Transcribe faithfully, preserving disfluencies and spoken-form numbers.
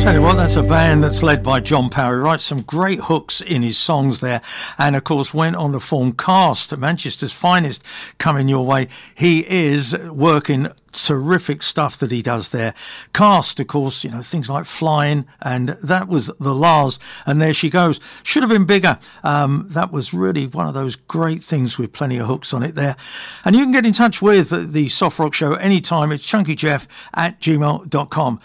Tell you what, that's a band that's led by John Power. He writes some great hooks in his songs there, and of course went on to form Cast, Manchester's finest, coming your way. He is working terrific stuff that he does there. Cast, of course, you know, things like Flying, and that was the Lars, and There She Goes. Should have been bigger. Um, that was really one of those great things with plenty of hooks on it there. And you can get in touch with the Soft Rock Show anytime. It's chunkyjeff at gmail dot com.